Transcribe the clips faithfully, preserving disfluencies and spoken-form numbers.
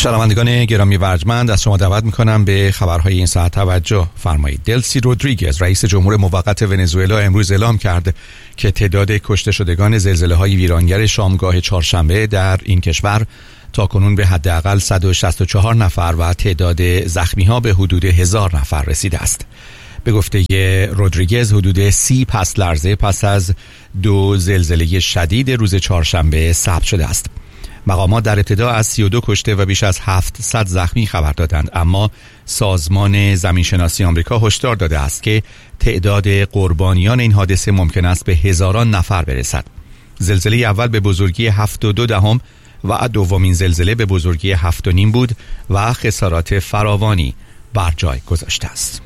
شنوندگان گرامی و ارجمند، از شما دعوت میکنم به خبرهای این ساعت توجه فرمایید. دلسی رودریگز رئیس جمهور موقت ونزوئلا امروز اعلام کرد که تعداد کشته شدگان زلزله‌های ویرانگر شامگاه چهارشنبه در این کشور تاکنون به حداقل صد و شصت و چهار نفر و تعداد زخمی‌ها به حدود هزار نفر رسیده است. به گفته رودریگز حدود سی پس لرزه پس از دو زلزله شدید روز چهارشنبه ثبت شده است. مقامات در ابتدا از سی و دو کشته و بیش از هفتصد زخمی خبر دادند، اما سازمان زمینشناسی آمریکا هشدار داده است که تعداد قربانیان این حادثه ممکن است به هزاران نفر برسد. زلزله اول به بزرگی هفت و دو دهم و دومین زلزله به بزرگی هفت و نیم بود و خسارات فراوانی بر جای گذاشته است.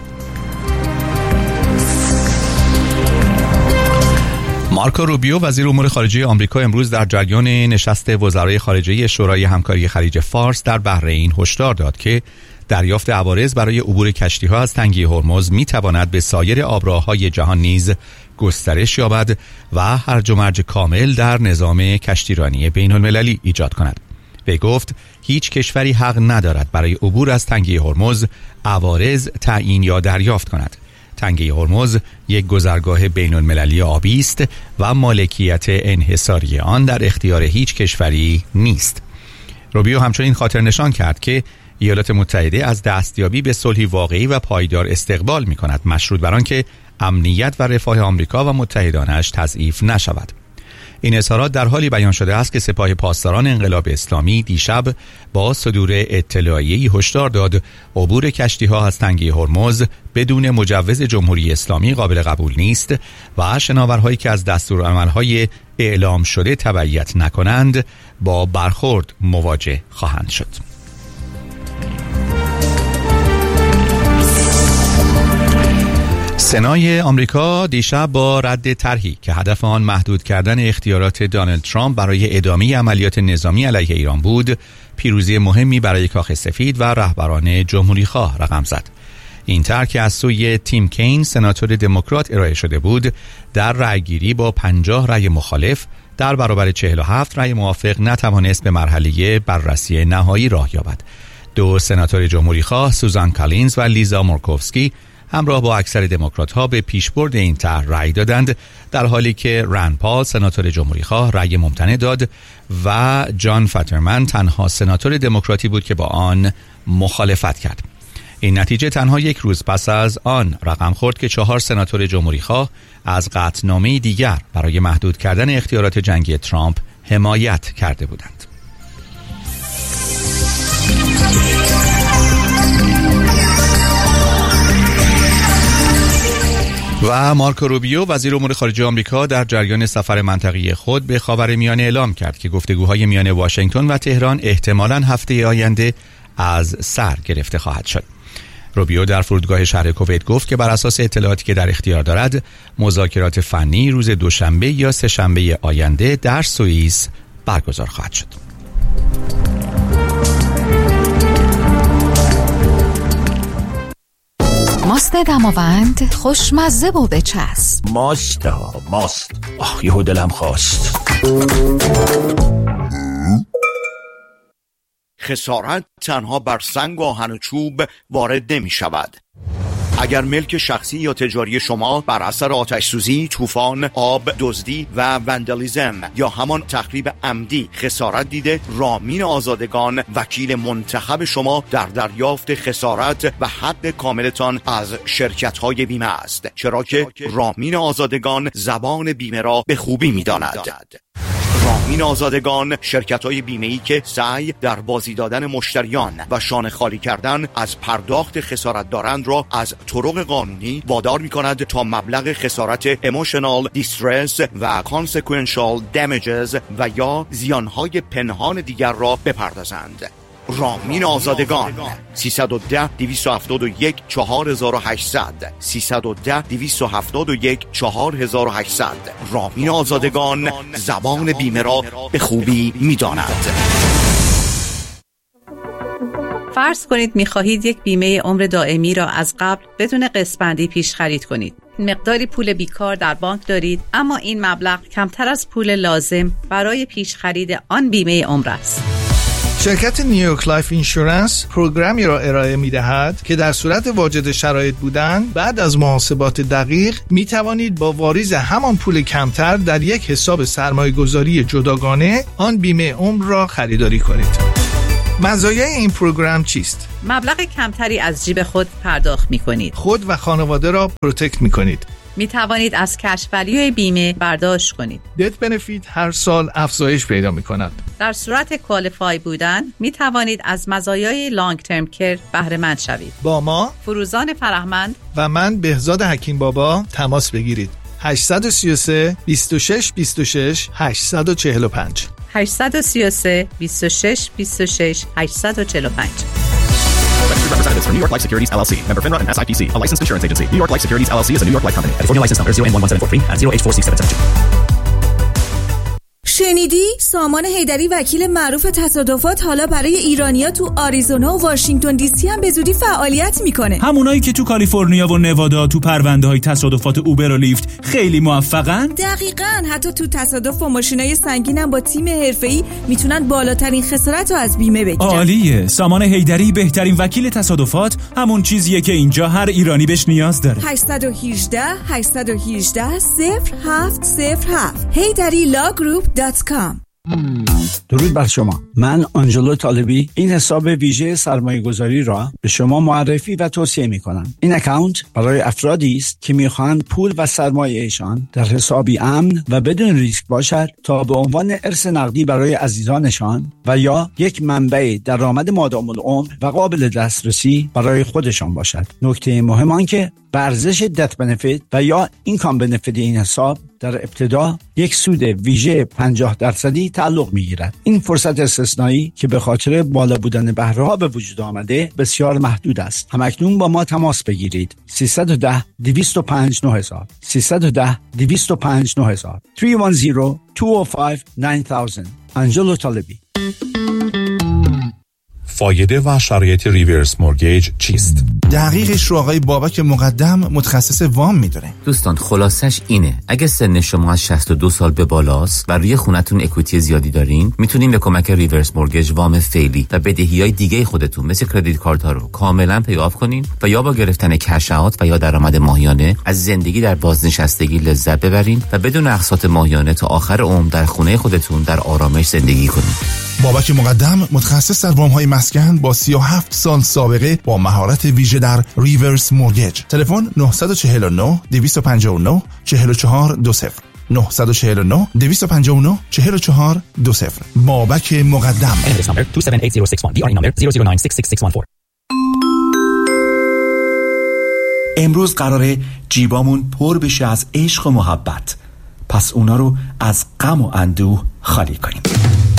مارکو روبیو وزیر امور خارجه آمریکا امروز در جریان نشست وزرای خارجه شورای همکاری خلیج فارس در بحرین هشدار داد که دریافت عوارض برای عبور کشتی‌ها از تنگه هرمز می‌تواند به سایر آبراهای جهان نیز گسترش یابد و هرج و مرج کامل در نظام کشتیرانی بین‌المللی ایجاد کند. وی گفت هیچ کشوری حق ندارد برای عبور از تنگه هرمز عوارض تعیین یا دریافت کند. تنگه هرمز یک گذرگاه بین المللی آبی است و مالکیت انحصاری آن در اختیار هیچ کشوری نیست. روبیو همچنین خاطر نشان کرد که ایالات متحده از دستیابی به صلحی واقعی و پایدار استقبال می کند، مشروط بر آنکه امنیت و رفاه آمریکا و متحدانش تضعیف نشود. این اظهارات در حالی بیان شده است که سپاه پاسداران انقلاب اسلامی دیشب با صدور اطلاعیه‌ای هشدار داد عبور کشتی‌ها از تنگه هرمز بدون مجوز جمهوری اسلامی قابل قبول نیست و شناورهایی که از دستورالعمل‌های اعلام شده تبعیت نکنند با برخورد مواجه خواهند شد. سنای آمریکا دیشب با رد طرحی که هدف آن محدود کردن اختیارات دونالد ترامپ برای ادامه عملیات نظامی علیه ایران بود، پیروزی مهمی برای کاخ سفید و رهبران جمهوری خواه رقم زد. این طرح که از سوی تیم کین سناتور دموکرات ارائه شده بود، در رأیگیری با پنجاه رأی مخالف در برابر چهل و هفت رأی موافق نتوانست به مرحله بررسی نهایی راه یابد. دو سناتور جمهوری خواه سوزان کالینز و لیزا مورکوفسکی همراه با اکثر دموکرات‌ها به پیشبرد این طرح رأی دادند، در حالی که رند پال سناتور جمهوری خواه رأی ممتنع داد و جان فترمن تنها سناتور دموکراتی بود که با آن مخالفت کرد. این نتیجه تنها یک روز پس از آن رقم خورد که چهار سناتور جمهوری خواه از قطعنامه دیگر برای محدود کردن اختیارات جنگی ترامپ حمایت کرده بودند. و مارکو روبیو وزیر امور خارجه آمریکا در جریان سفر منطقه‌ای خود به خاورمیانه اعلام کرد که گفتگوهای میان واشنگتن و تهران احتمالاً هفته آینده از سر گرفته خواهد شد. روبیو در فرودگاه شهر کویت گفت که بر اساس اطلاعاتی که در اختیار دارد مذاکرات فنی روز دوشنبه یا سه‌شنبه آینده در سوئیس برگزار خواهد شد. ماست دماوند خوشمزه و بچسب. ماست ها ماست. آخ یهو دلم خواست. خسارت تنها بر سنگ و آهن و چوب وارد نمی شود. اگر ملک شخصی یا تجاری شما بر اثر آتش سوزی، طوفان، آب، دزدی و وندالیزم یا همان تخریب عمدی خسارت دیده، رامین آزادگان وکیل منتخب شما در دریافت خسارت و حق کاملتان از شرکت‌های بیمه است، چرا که رامین آزادگان زبان بیمه را به خوبی می‌داند. رامین آزادگان شرکت‌های بیمه‌ای که سعی در بازی دادن مشتریان و شانه خالی کردن از پرداخت خسارت دارند را از طرق قانونی وادار می‌کند تا مبلغ خسارت emotional distress و consequential damages و یا زیانهای پنهان دیگر را بپردازند. رامین آزادگان سیصد و ده دویست و هفتاد و یک چهار هزار و هشتصد سیصد و ده دویست و هفتاد و یک چهار هزار و هشتصد. رامین آزادگان زبان بیمه را به خوبی می‌داند. فرض کنید می‌خواهید یک بیمه عمر دائمی را از قبل بدون قسط‌بندی پیش خرید کنید. مقداری پول بیکار در بانک دارید، اما این مبلغ کمتر از پول لازم برای پیش خرید آن بیمه عمر است. شرکت نیویورک لایف اینشورنس پروگرامی را ارائه می‌دهد که در صورت واجد شرایط بودن بعد از محاسبات دقیق می توانید با واریز همان پول کمتر در یک حساب سرمایه‌گذاری جداگانه آن بیمه عمر را خریداری کنید. مزایای این پروگرام چیست؟ مبلغ کمتری از جیب خود پرداخت می کنید. خود و خانواده را پروتکت می کنید. می توانید از کش ولیوی بیمه برداشت کنید. دت بنفیت هر سال افزایش پیدا می کند. در صورت کوالیفای بودن می توانید از مزایای لانگ ترم کیر بهره مند شوید. با ما فروزان فرهمند و من بهزاد حکیم بابا تماس بگیرید. هشت سه سه بیست و شش بیست و شش هشت چهار پنج هشت سه سه بیست و شش بیست و شش هشت چهار پنج. Registered representatives for New York Life Securities L L C. Member FINRA and S I P C. A licensed insurance agency. New York Life Securities L L C is a New York Life company. California license number zero N one one seven four three and zero H four six seven seven two. شنیدی؟ سامان حیدری وکیل معروف تصادفات حالا برای ایرانیا تو آریزونا و واشنگتن دی سی هم به زودی فعالیت میکنه. همونایی که تو کالیفرنیا و نوادا تو پرونده های تصادفات اوبر و لیفت خیلی موفقن؟ دقیقاً. حتی تو تصادف با ماشینای سنگین هم با تیم حرفه‌ای میتونن بالاترین خسارت رو از بیمه بگیرن. عالیه. سامان حیدری بهترین وکیل تصادفات، همون چیزیه که اینجا هر ایرانی بهش نیاز داره. هشت یک هشت هشت یک هشت صفر هفت صفر هفت هیدری لا گروپ دات کام. درود بر شما. من آنجلو طالبی این حساب ویژه سرمایه گذاری را به شما معرفی و توصیه می کنم. این اکانت برای افرادی است که می خواهند پول و سرمایه‌شان در حسابی امن و بدون ریسک باشد تا به عنوان ارث نقدی برای عزیزانشان و یا یک منبع درآمد مادام العمر و قابل دسترسی برای خودشان باشد. نکته مهم آن که به ارزش دت بنفیت و یا اینکام بنفیت این حساب در ابتدا یک سود ویژه پنجاه درصدی تعلق می‌گیرد. این فرصت استثنایی که به خاطر بالا بودن بهره‌ها به وجود آمده بسیار محدود است. همکنون با ما تماس بگیرید. سیصد و ده دویست و پنج نه هزار سیصد و ده دویست و پنج نه هزار سه یک صفر دو صفر پنج نه هزار آنجلو طالبی. فایده و شرایط ریورس مورگیج چیست؟ دقیقش رو آقای بابک مقدم متخصص وام میدونه. دوستان خلاصش اینه، اگه سن شما از شصت و دو سال به بالاست و روی خونتون اکویتی زیادی دارین، میتونین به کمک ریورس مورگیج وام فعلی و بدهیای دیگه خودتون مثل کردیت کارت‌ها رو کاملا پی آف کنین و یا با گرفتن کش اوت و یا درآمد ماهیانه از زندگی در بازنشستگی لذت ببرین و بدون اقساط ماهیانه تا آخر عمر در خونه خودتون در آرامش زندگی کنین. بابک مقدم متخصص در وام های مسکن با سی و هفت سال سابقه با مهارت ویژه در ریورس مورگیج. تلفن نه چهار نه دویست و پنجاه و نه چهار چهار دو صفر نه چهار نه دویست و پنجاه و نه چهار چهار دو صفر. بابک مقدم. دو هفت هشت صفر شش یک، دی آر ای number zero zero nine six six six one four. امروز قراره جیبامون پر بشه از عشق و محبت، پس اونا رو از غم و اندوه خالی کنیم.